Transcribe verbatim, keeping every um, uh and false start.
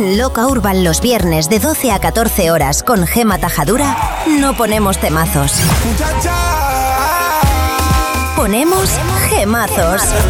En Loca Urban los viernes de doce a catorce horas con Gema Tajadura no ponemos temazos. Ponemos gemazos.